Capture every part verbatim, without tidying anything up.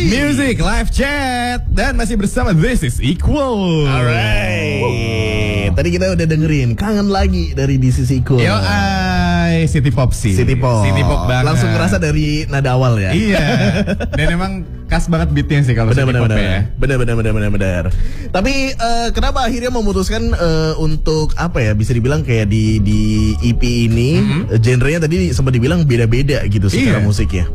Music Live Chat. Dan masih bersama This is Equal. Alright. Tadi kita udah dengerin Kangen Lagi dari This is Equal. Yo, ay, City Pop sih. City Pop. City Pop banget. Langsung ngerasa dari nada awal ya. Iya. Dan emang khas banget beatnya sih kalau City Pop ya. Bener bener bener bener bener. Tapi uh, kenapa akhirnya memutuskan uh, untuk apa ya? Bisa dibilang kayak di di E P ini mm-hmm. genrenya tadi sempat dibilang beda-beda gitu secara iya. musiknya.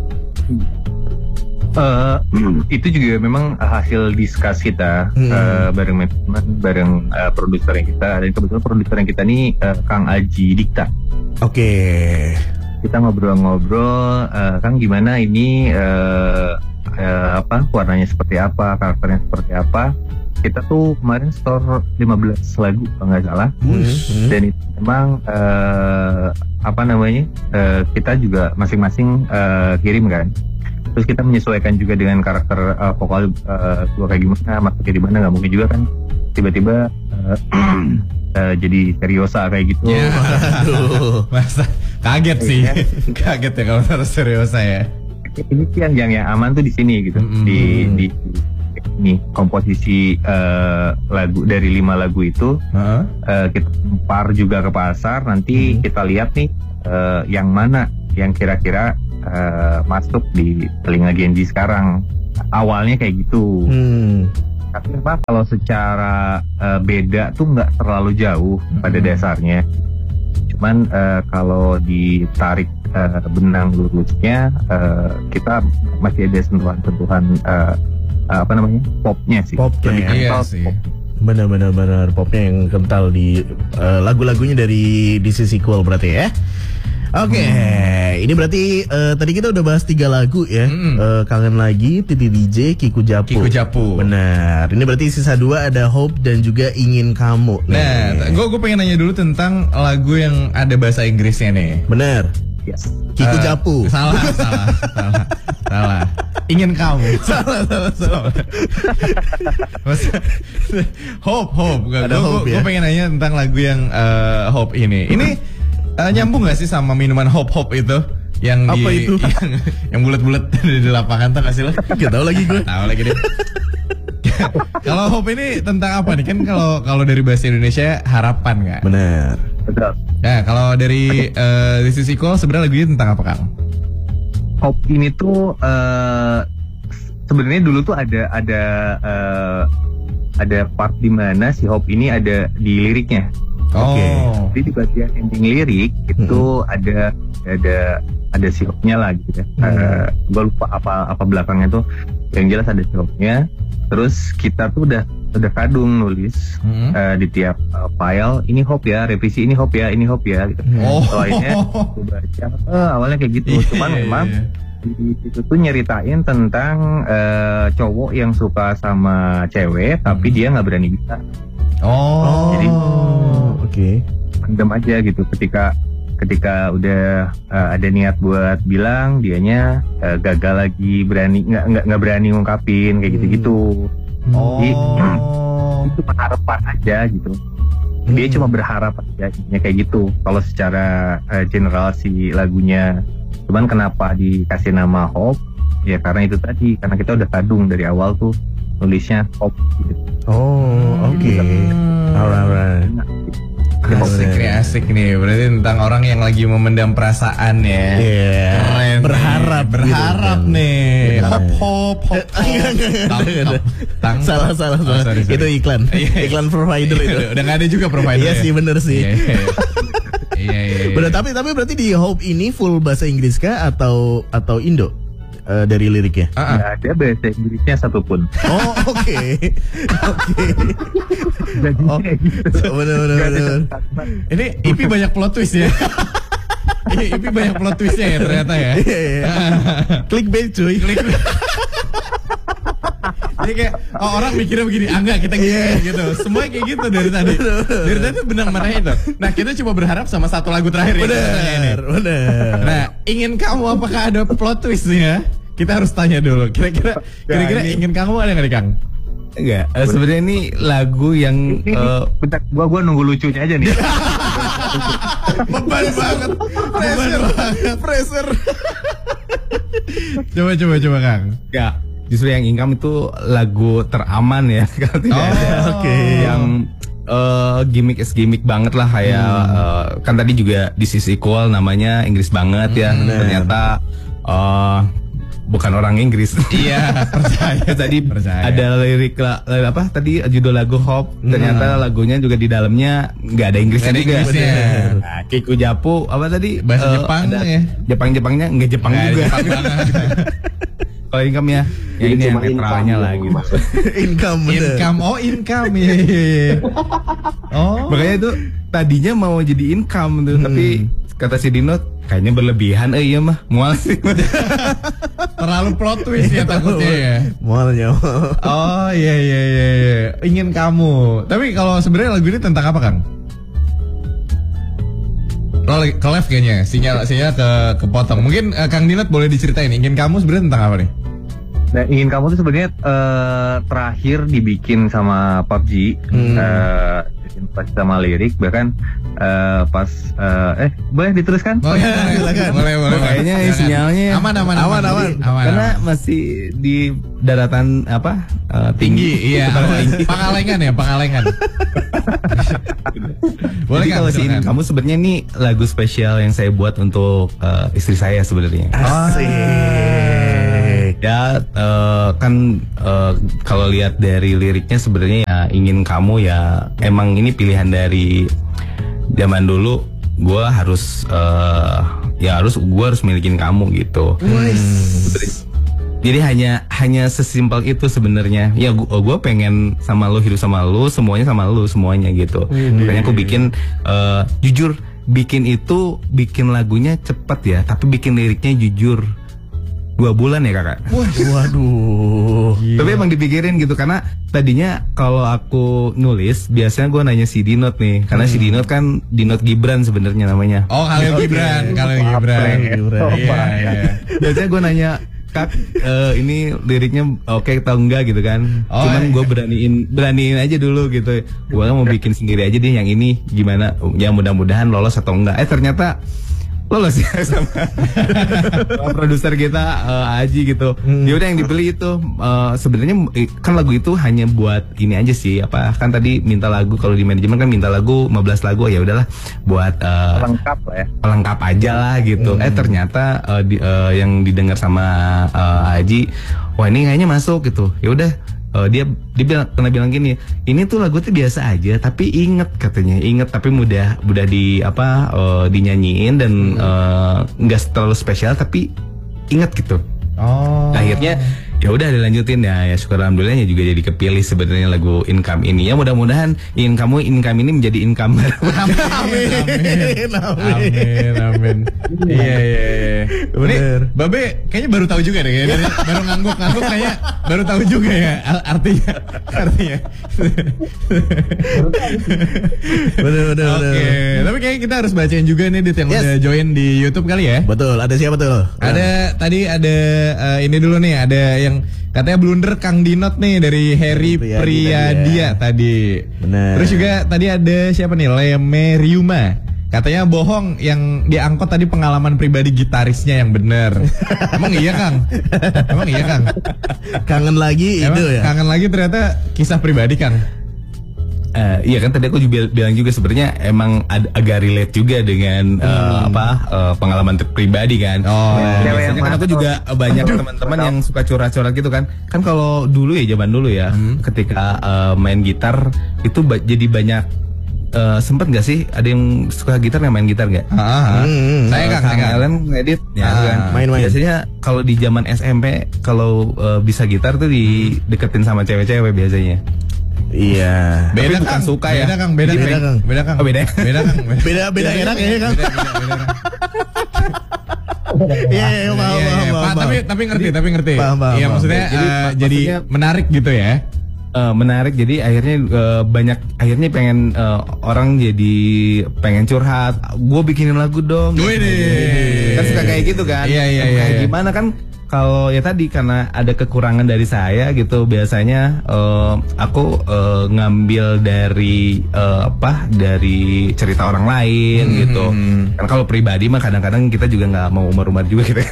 Uh, itu juga memang hasil diskus kita hmm. uh, bareng manajemen, bareng uh, produser yang kita, dan kebetulan produser yang kita nih uh, Kang Aji Dikta. Oke. Okay. Kita ngobrol-ngobrol, uh, Kang gimana ini uh, uh, apa warnanya seperti apa, karakternya seperti apa. Kita tuh kemarin store lima belas lagu kalau nggak salah, hmm. dan itu memang uh, apa namanya uh, kita juga masing-masing uh, kirim kan. Terus kita menyesuaikan juga dengan karakter uh, vokal uh, gue kayak gimana, masuknya di mana, nggak mungkin juga kan tiba-tiba uh, uh, jadi seriosa kayak gitu. Ya, aduh, masa kaget sih, kaget ya kalau harus seriosa ya. Ini sih yang, yang yang aman tuh di sini gitu, mm-hmm. di di ini komposisi uh, lagu dari lima lagu itu uh-huh. uh, kita par juga ke pasar, nanti mm-hmm. kita lihat nih uh, yang mana yang kira-kira Uh, masuk di telinga Gen Z sekarang. Awalnya kayak gitu. Hmm. Tapi apa kalau secara uh, beda tuh nggak terlalu jauh hmm. pada dasarnya. Cuman uh, kalau ditarik uh, benang lurusnya, uh, kita masih ada sentuhan-sentuhan uh, uh, apa namanya popnya sih. Popnya lebih ya, sih. Pop. Benar-benar popnya yang kental di uh, lagu-lagunya dari This is Equal berarti ya. Oke, okay. hmm. ini berarti uh, tadi kita udah bahas tiga lagu ya, hmm. uh, Kangen Lagi, Titi D J, Kiku Japu. Kiku Japu. Benar. Ini berarti sisa dua ada Hope dan juga Ingin Kamu. Nah, gue gue pengen nanya dulu tentang lagu yang ada bahasa Inggrisnya nih. Benar. Yes. Kiku uh, Japu. Salah, salah, salah, salah. Ingin Kamu. salah, salah, salah. Hope, Hope. Gue ya? pengen nanya tentang lagu yang uh, Hope ini. Ini Uh, nyambung gak sih sama minuman hop-hop itu? Yang apa di, itu? Yang, yang bulat-bulat di lapangan tuh gak sih lo? Gak tau lagi gue. Tahu lagi deh. Kalau hop ini tentang apa nih? Kan kalau kalau dari bahasa Indonesia harapan gak? Benar. Betul. Nah kalau dari uh, This is Equal sebenarnya lagunya tentang apa, Kang? Hop ini tuh uh, sebenarnya dulu tuh ada ada uh, ada part di mana si Hop ini ada di liriknya. Oke. Okay. Jadi di bagian ending lirik itu mm-hmm. ada ada ada sihopnya lah gitu ya. Mm-hmm. Uh, gue lupa apa apa belakangnya tuh. Yang jelas ada sihopnya. Terus kita tuh udah udah kadung nulis mm-hmm. uh, di tiap uh, file ini hop ya, revisi ini hop ya, ini hop ya. Gitu. Oh. Soalnya gue baca uh, awalnya kayak gitu. Yeah, Cuman yeah, memang yeah. di situ tuh nyeritain tentang uh, cowok yang suka sama cewek tapi mm-hmm. dia nggak berani bisa. Oh. Jadi oke. Okay. Pendem aja gitu ketika ketika udah uh, ada niat buat bilang, dianya uh, gagal lagi, berani nggak nggak nggak berani ngungkapin kayak gitu-gitu. Oh. Jadi itu harapan aja gitu. Dia hmm. cuma berharap aja kayak gitu. Kalau secara uh, general si lagunya, cuman kenapa dikasih nama Hope? Ya karena itu tadi, karena kita udah kadung dari awal tuh nulisnya Hope gitu. Oh, oke. Okay. Hmm. Alright. Asik nih, asik nih. Berarti tentang orang yang lagi memendam perasaan ya. Iya. Yeah. Keren. Berharap, nih. berharap gitu, nih. Yeah. Hop hop hop. Salah salah salah. Oh, sorry, sorry. Itu iklan. Iklan provider itu. Udah nggak ada juga provider. Iya ya? sih, bener sih. Iya iya. Bener, tapi tapi berarti di Hope ini full bahasa Inggris kah atau atau Indo? Uh, dari liriknya? Nggak uh-uh. ada bahasa Inggrisnya satupun. Oh oke, oke. Benar-benar. Ini I P banyak plot twist ya. I P banyak plot twistnya ya ternyata ya. Clickbait cuy. Clickbait. Jadi kayak oh, orang mikirnya begini, ah enggak kita gini yeah. gitu. Semuanya kayak gitu dari tadi. Dari tadi benang merahnya itu. Nah kita coba berharap sama satu lagu terakhir ya. Benar, benar. Nah Ingin Kamu apakah ada plot twistnya? Kita harus tanya dulu. Kira-kira, kira-kira ya, Ingin Kamu ada nggak nih Kang? Enggak. Uh, Sebenarnya ini lagu yang. Ini, uh, bentar, gua gua nunggu lucunya aja nih. Beban banget, pressure banget, pressure. Coba coba coba Kang. Enggak. justru yang Income itu lagu teraman ya. Kalau tidak Oh, ada oke. yang uh, gimmick is gimmick banget lah kayak Hmm. uh, kan tadi juga This Is Equal namanya Inggris banget ya. Hmm, bener. Ternyata uh, bukan orang Inggris. Iya, percaya. Tadi Percaya. ada lirik la- apa tadi judul lagu Hope. Ternyata lagunya juga di dalamnya nggak ada Inggrisnya Nggak ada juga. Inggrisnya. Bener. Nah, Kiku Japu apa tadi? Bahasa Eh, Jepang ada ya? Jepang-Jepangnya nggak Jepang Nggak, juga. Jepang banget. Kalau Income ya, ya Jadi ini yang cuma netralnya income lah yang gitu. masuk. Income bener. Income, oh income, iya iya iya. Oh, Makanya itu tadinya mau jadi income tuh, tapi kata si Dino kayaknya berlebihan. Eh iya mah, mual sih. terlalu plot twist ya takutnya ya. Mualnya. Oh iya iya iya iya. Ingin kamu. Tapi kalau sebenarnya lagu ini tentang apa, Kang? Lo lagi- ke live kayaknya, sinyal sinyal ke kepotong. Mungkin eh, Kang Dinot boleh diceritain Ingin Kamu sebenarnya tentang apa nih? Nah, Ingin Kamu tuh sebenarnya eh, terakhir dibikin sama P U B G, Hmm. eh, pas sama lirik, bahkan eh, pas eh, eh boleh diteruskan? Oh iya, silakan. Boleh boleh. boleh. Kayaknya Silakan. sinyalnya aman aman aman aman. aman, Karena aman. masih di daratan apa eh, tinggi, tinggi. iya. Itu aman. tinggi. Pangalengan ya, Pangalengan. Boleh Jadi Kang, kalau si silakan. Ingin Kamu sebenarnya ini lagu spesial yang saya buat untuk eh, istri saya sebenarnya. Asik. Ya eh, kan eh, kalau lihat dari liriknya sebenarnya ya, Ingin Kamu ya emang ini pilihan dari zaman dulu. Gue harus eh, ya harus gue harus milikin kamu gitu. Sebenarnya- Jadi hanya hanya sesimpel itu sebenarnya. Ya gua, gua pengen sama lu, hidup sama lu, semuanya sama lu, semuanya gitu. Makanya aku bikin eh, jujur bikin itu bikin lagunya cepet ya, tapi bikin liriknya jujur dua bulan ya kakak. Waduh. Tapi emang dipikirin gitu karena tadinya kalau aku nulis biasanya gue nanya si Dinot nih, karena si Dinot kan Dinot Gibran sebenarnya namanya. Oh, Khalil Gibran, Khalil Gibran. Gibran. Iya, iya. Biasanya gue nanya Kak, eh, ini liriknya oke atau enggak gitu kan? Oh, Cuman iya. gue beraniin beraniin aja dulu gitu. Gue mau bikin sendiri aja deh yang ini gimana? Ya mudah-mudahan lolos atau enggak. Eh ternyata lolos ya sama, sama produser kita eh, Aji gitu. Ya udah yang dibeli itu eh, sebenarnya eh, kan lagu itu hanya buat ini aja sih apa kan tadi minta lagu kalau di manajemen kan minta lagu lima belas lagu ya udahlah buat eh, Lengkap lah ya. pelengkap aja lah gitu. Eh ternyata eh, di- eh, yang didengar sama eh, Aji, wah ini kayaknya masuk gitu. Ya udah eh, dia dia bilang, pernah bilang gini, ini tuh lagu tuh biasa aja, tapi inget katanya, inget tapi mudah mudah di apa eh, dinyanyiin dan eh, nggak terlalu spesial tapi inget gitu. Oh. Akhirnya ya udah dilanjutin ya, ya syukur alhamdulillahnya juga jadi kepilih sebenarnya lagu Income ini. Ya mudah-mudahan Ingin Kamu Income ini menjadi income. Amin, amin, amin, amin. Iya, iya, iya. Bener. Ini Babe kayaknya baru tahu juga deh, kayaknya dari, baru ngangguk-ngangguk kayaknya baru tahu juga ya al- artinya, artinya. Bener bener Oke, bener. tapi kayaknya kita harus bacain juga nih Dit yang Yes. udah join di YouTube kali ya. Betul. Ada siapa tuh? Ada tadi ada eh, ini dulu nih, ada yang katanya blunder Kang Dinot nih dari Harry Priyadia Priyadia tadi. Bener. Terus juga tadi ada siapa nih, Leme Ryuma. Katanya bohong yang diangkut tadi pengalaman pribadi gitarisnya yang bener. Emang iya Kang? Emang iya Kang? Kangen lagi Emang itu ya. kangen lagi ternyata kisah pribadi Kang. Eh, iya kan tadi aku juga bilang juga sebenarnya emang ad- agak relate juga dengan eh, apa eh, pengalaman ter- pribadi kan. Oh, Nah, cewek biasanya yang kan aku mana juga tuh? banyak teman-teman yang suka curhat-curhat gitu kan. Kan kalau dulu ya zaman dulu ya, ketika eh, main gitar itu ba- jadi banyak eh, sempet nggak sih ada yang suka gitar nggak main gitar nggak? Ah, ah, ah. Hmm, Saya Kang, saya Kang. Ellen ngedit ya Ah, kan. main-main. Biasanya kalau di zaman S M P kalau eh, bisa gitar tuh dideketin sama cewek-cewek biasanya. Iya. Beda Tapi bukan Kang, suka ya. beda Kang, beda, Beda, Kang. Beda Kang. Oh, beda ya? Beda Kang. Beda beda era kayaknya kan. Beda, beda, beda, Kang. Iya iya paham Iya, paham iya, Pak, paham. tapi tapi ngerti, tapi ngerti. Paham, paham, Iya paham. maksudnya Jadi, eh, mak- jadi maksudnya- menarik gitu ya. Eh, menarik jadi akhirnya eh, banyak akhirnya pengen eh, orang jadi pengen curhat gue bikinin lagu dong Wih, gitu. deh. Kan suka kayak gitu kan. Iya, iya, Kayak iya, iya. gimana kan kalau ya tadi karena ada kekurangan dari saya gitu, biasanya uh, aku uh, ngambil dari uh, apa dari cerita orang lain hmm. gitu. Karena kalau pribadi mah kadang-kadang kita juga nggak mau umar-umar juga gitu kan.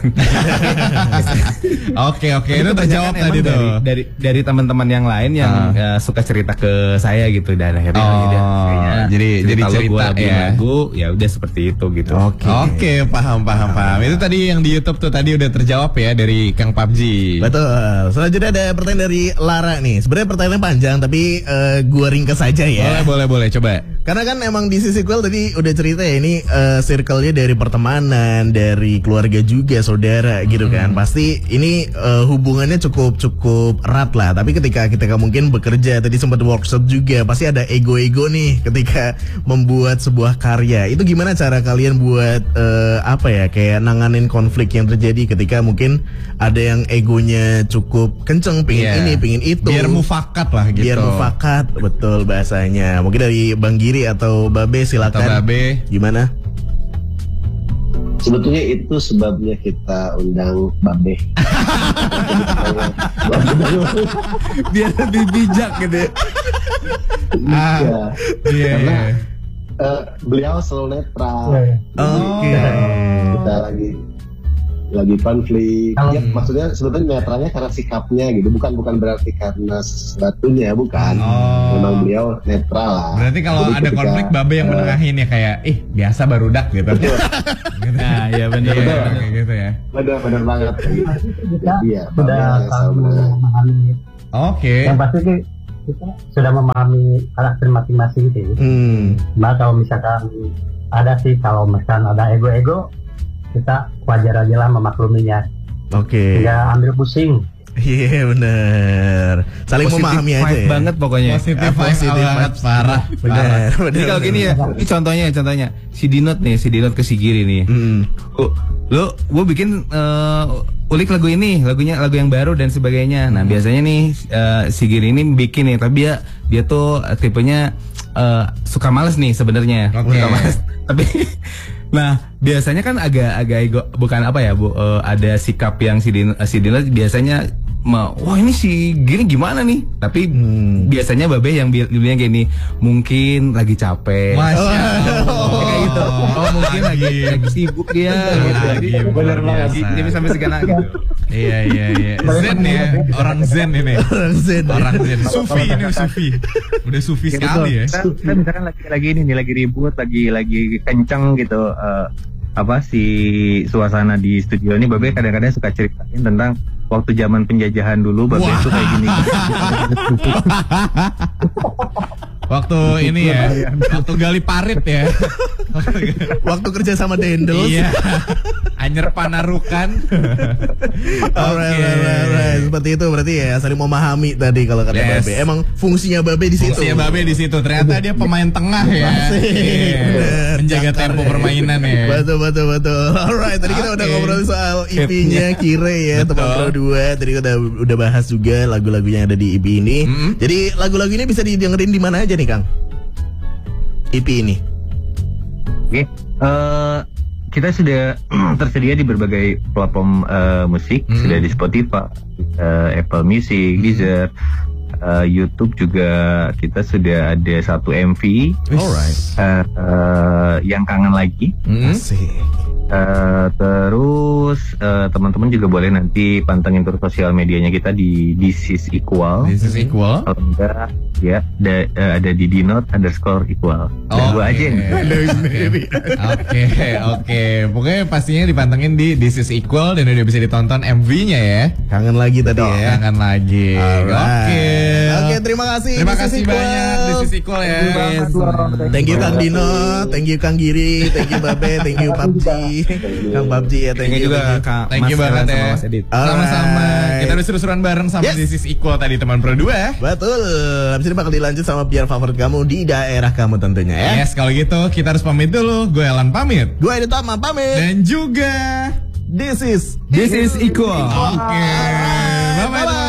Oke oke itu terjawab kan tadi tuh. Dari dari, dari teman-teman yang lain yang uh. Uh, suka cerita ke saya gitu, dan akhirnya oh, jadi kayaknya jadi cerita jadi cerita ya lagu ya udah seperti itu gitu. Oke okay. Oke okay, paham paham paham. Itu tadi yang di YouTube tuh tadi udah terjawab ya dari Kang P U B G. Betul. Selanjutnya ada pertanyaan dari Lara nih. Sebenarnya pertanyaannya panjang tapi uh, gua ringkas saja ya. Boleh boleh boleh coba. Karena kan emang di sisi sequel tadi udah cerita ya ini uh, circle-nya dari pertemanan, dari keluarga juga, saudara gitu kan. Hmm. Pasti ini uh, hubungannya cukup cukup erat lah. Tapi ketika kita mungkin bekerja tadi sempat workshop juga, pasti ada ego-ego nih ketika membuat sebuah karya. Itu gimana cara kalian buat uh, apa ya kayak nanganin konflik yang terjadi ketika mungkin ada yang egonya cukup kenceng, pingin yeah. ini, pingin itu. Biar mufakat lah gitu. Biar mufakat, betul bahasanya. Mungkin dari Bang Giri atau Babe silakan. Atau Babe gimana? Sebetulnya itu sebabnya kita undang Babe. Biar lebih bijak gitu ya. Ah, iya. Karena uh, beliau selalu netral. Oke. Okay. Kita lagi lagi konflik. Ya, maksudnya sebetulnya netralnya karena sikapnya gitu, bukan bukan berarti karena sesuatunya, bukan. Oh. Memang beliau netral lah. Berarti kalau jadi ada ketika, konflik Babe yang uh, menengahin ya kayak ih biasa barudak gitu. gitu. Nah, ya benar iya, benar kayak gitu ya. Benar benar banget. Jadi ya, Babe sudah yang selalu menengahin. memahami. Oke. Yang pasti kita sudah memahami karakter masing-masing gitu. Hmm. Nah kalau misalkan ada sih, kalau misalkan ada ego-ego, kita wajar aja lah memakluminya. Oke. Okay. Tidak ambil pusing. Iya yeah, benar. Saling positive memahami aja ya. banget pokoknya. Positif Ah, positive banget vibes. parah. Benar. Jadi kalau gini ya, ini contohnya contohnya si Dinot nih, si Dinot ke si Giri nih. Mm. Oh, lo, gue bikin uh, ulik lagu ini, lagunya lagu yang baru dan sebagainya. Nah biasanya nih uh, si Giri ini bikin nih, tapi dia dia tuh uh, tipenya uh, suka males nih sebenarnya. Okay. Suka males. Tapi nah biasanya kan agak-agak ego, bukan apa ya bu, uh, ada sikap yang si Dinot, si Dinot biasanya Ma, wah ini si Giri gimana nih? Tapi hmm. biasanya Babe yang bilangnya gini, mungkin lagi capek. Masya Allah. Oh, kayak gitu. Oh mungkin lagi lagi sibuk dia. Gitu. Bener banget. Jadi sampai segana gitu. Iya iya iya. Zen ya, orang Zen ini. Orang Zen. Orang Zen. Sufi ini Sufi. Udah Sufi sekali ya. Kita misalkan lagi lagi ini lagi ribut, lagi lagi kenceng gitu. Uh, apa si suasana di studio ini, Babe kadang-kadang suka ceritain tentang waktu zaman penjajahan dulu, Babe itu kayak gini. Waktu ini ya, waktu gali parit ya. Waktu kerja sama Dendels. Iya. Anyer Panarukan. Alright, alright, alright. Seperti itu berarti ya saling memahami tadi kalau kata Yes. Babe. Emang fungsinya Babe di situ. Fungsinya Babe di situ. Ternyata dia pemain tengah ya. Asik. Iya. Bener. Menjaga Cakar tempo ya. permainan ya. Betul betul betul. Alright, tadi kita Oke. udah ngobrol soal E P-nya Kire ya, Betul. teman Pro dua. Tadi kita udah bahas juga lagu-lagunya yang ada di E P ini. Mm-hmm. Jadi lagu-lagu ini bisa didengerin di mana aja nih, Kang? E P ini. Oke, uh, kita sudah tersedia di berbagai platform uh, musik, Hmm. sudah di Spotify, uh, Apple Music, Deezer, uh, YouTube juga kita sudah ada satu M V, Alright. uh, uh, yang kangen lagi. Hmm? Asik. Uh, terus uh, teman-teman juga boleh nanti pantengin terus sosial medianya kita di This is Equal. This is equal. Kalau enggak ya da, uh, ada di dinot underscore equal. Dan Oh, gua aja yang Oke, oke. Pokoknya pastinya dipantengin di This is Equal dan udah bisa ditonton M V-nya ya. Kangen lagi tadi Oh, ya. kangen lagi. Alright. Oke. Oke, terima kasih. Terima This is kasih Equal. banyak This is Equal ya. Yes. Thank you Kang Dino, thank you Kang Giri, thank you Babe, thank you P U B G. Kang P U B G ya, thank Thank you you juga thank you. Kak Thank you Mas banget Ellen ya. sama Mas Edit. Sama-sama. Alright. Kita udah seru-seruan bareng sama Yes. This is Equal tadi teman Pro dua. Betul. Habis ini bakal dilanjut sama biar favorit kamu di daerah kamu tentunya ya. Yes, kalau gitu kita harus pamit dulu. Gue Elan pamit. Gue Edi Tama pamit. Dan juga This is This is Equal. Oke. Bye-bye.